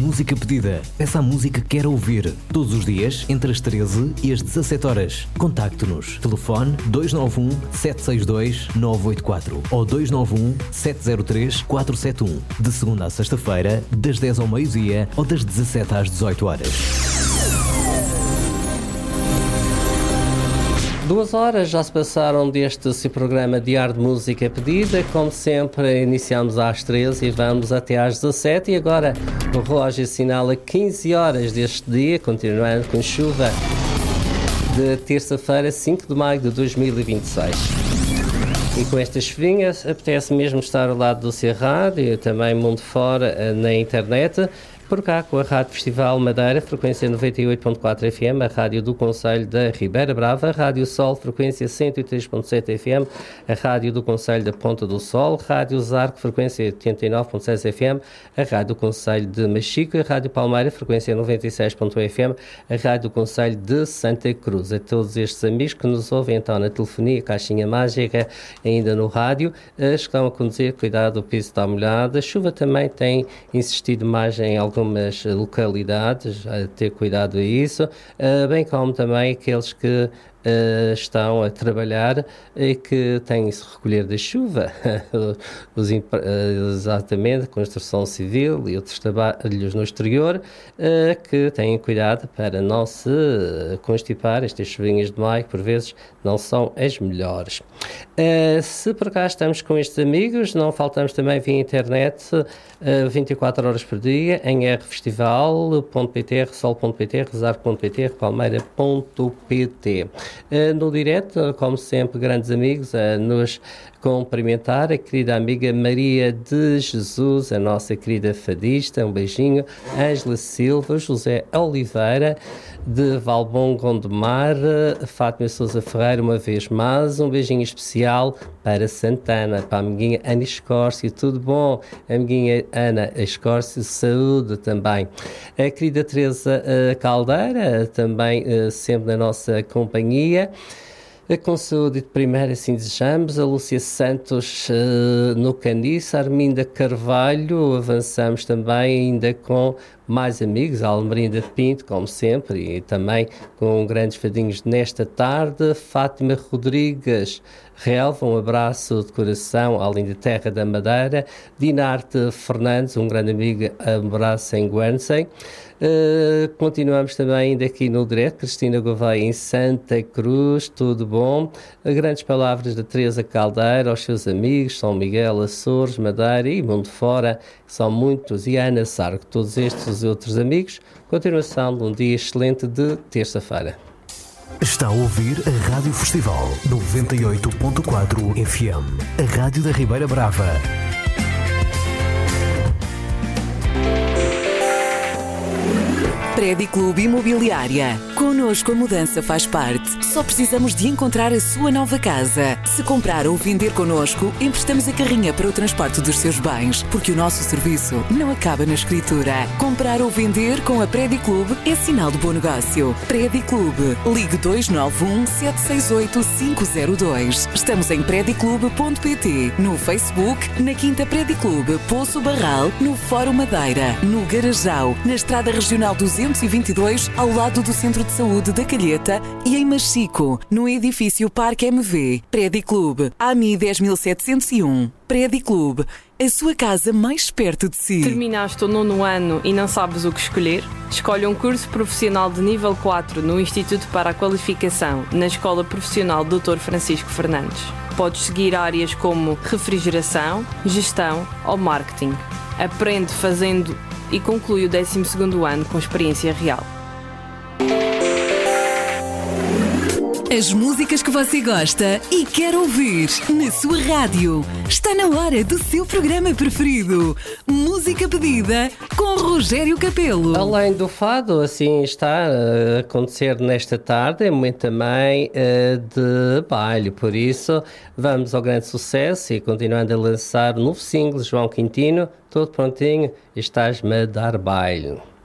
música pedida. Peça a música que quer ouvir. Todos os dias, entre as 13 e as 17 horas. Contacte-nos. Telefone 291 762 984 ou 291 703 471. De segunda à sexta-feira, das 10 ao meio-dia ou das 17 às 18 horas. 2 horas já se passaram deste seu programa Diário de Música Pedida. Como sempre, iniciamos às 13 e vamos até às 17. E agora o relógio assinala 15 horas deste dia, continuando com chuva de terça-feira, 5 de maio de 2026. E com estas chuvinhas, apetece mesmo estar ao lado do seu rádio e também mundo fora na internet. Por cá, com a Rádio Festival Madeira, frequência 98.4 FM, a Rádio do Concelho da Ribeira Brava, a Rádio Sol, frequência 103.7 FM, a Rádio do Concelho da Ponta do Sol, Rádio Zarco, frequência 89.6 FM, a Rádio do Concelho de Machico, a Rádio Palmeira, frequência 96.1 FM, a Rádio do Concelho de Santa Cruz. A todos estes amigos que nos ouvem então na telefonia, caixinha mágica, ainda no rádio, estão a conduzir, cuidado, o piso está molhado. A chuva também tem insistido mais em algumas localidades, a ter cuidado a isso, bem como também aqueles que estão a trabalhar e que têm que se recolher da chuva, exatamente, construção civil e outros trabalhos no exterior, que têm cuidado para não se constipar. Estas chuvinhas de maio, por vezes, não são as melhores. Se por cá estamos com estes amigos, não faltamos também via internet, 24 horas por dia, em rfestival.pt, rsol.pt, rezar.pt, repalmeira.pt. No direto, como sempre, grandes amigos, a nos cumprimentar a querida amiga Maria de Jesus, a nossa querida fadista, um beijinho, Ângela Silva, José Oliveira, de Valbom Gondomar, Fátima Sousa Ferreira, uma vez mais, um beijinho especial para Santana, para a amiguinha Ana Escórcio, tudo bom, amiguinha Ana Escórcio, saúde também. A querida Teresa Caldeira, também sempre na nossa companhia, com saúde de primeira, assim desejamos. A Lúcia Santos no Caniço, Arminda Carvalho, avançamos também ainda com mais amigos, a Almerinda Pinto, como sempre, e também com grandes fadinhos nesta tarde. Fátima Rodrigues Relva, um abraço de coração, além de Terra da Madeira. Dinarte Fernandes, um grande amigo, um abraço em Guernsey. Continuamos também ainda aqui no direto, Cristina Gouveia em Santa Cruz, tudo bom? Grandes palavras de Teresa Caldeira aos seus amigos, São Miguel, Açores, Madeira e mundo fora, que são muitos, e Ana Sargo, todos estes e outros amigos. Continuação de um dia excelente de terça-feira. Está a ouvir a Rádio Festival 98.4 FM, a Rádio da Ribeira Brava. Prédio Clube Imobiliária. Connosco a mudança faz parte. Só precisamos de encontrar a sua nova casa. Se comprar ou vender connosco, emprestamos a carrinha para o transporte dos seus bens, porque o nosso serviço não acaba na escritura. Comprar ou vender com a Prédio Clube é sinal de bom negócio. Prédio Clube. Ligue 291 768 502. Estamos em prediclube.pt, no Facebook, na Quinta Prédio Clube, Poço Barral, no Fórum Madeira, no Garajal, na Estrada Regional 222, ao lado do Centro de Saúde da Calheta, e em Machico, no edifício Parque MV. Prédio Clube, AMI 10701. Prédio Clube, a sua casa mais perto de si. Terminaste o 9º ano e não sabes o que escolher? Escolhe um curso profissional de nível 4 no Instituto para a Qualificação, na Escola Profissional Dr. Francisco Fernandes. Podes seguir áreas como refrigeração, gestão ou marketing. Aprende fazendo e conclui o 12º ano com experiência real. As músicas que você gosta e quer ouvir na sua rádio. Está na hora do seu programa preferido. Música pedida com Rogério Capelo. Além do fado, assim está a acontecer nesta tarde, é momento também de baile. Por isso, vamos ao grande sucesso e continuando a lançar o novo single, João Quintino, todo prontinho, estás-me a dar baile.